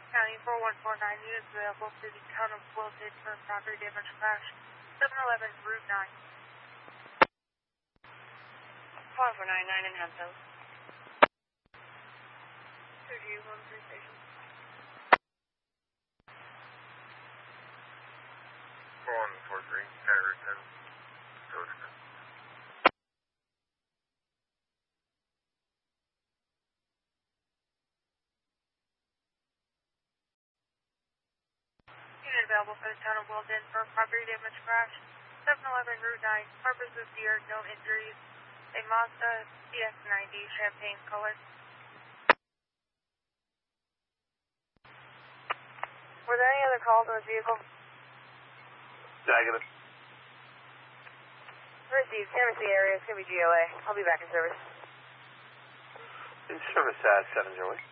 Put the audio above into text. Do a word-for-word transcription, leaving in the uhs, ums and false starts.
County four one four nine units available to the town of Wilton for property damage crash. seven eleven Route nine. four four nine nine in Hemphill. two G one three station. four one four three, Harrison, Georgia. Unit available for the town of Wilton for property damage crash. seven eleven Route nine. Purpose of deer, no injuries. A Mazda C X ninety champagne color. Were there any other calls on this vehicle? Negative. Received. Can't see area. It's going to be G O A. I'll be back in service. In service at seven Joey.